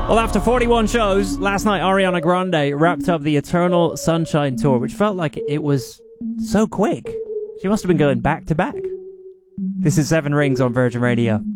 Well, after 41 shows, last night Ariana Grande wrapped up the Eternal Sunshine Tour, which felt like it was so quick. She must have been going back to back. This is Seven Rings on Virgin Radio.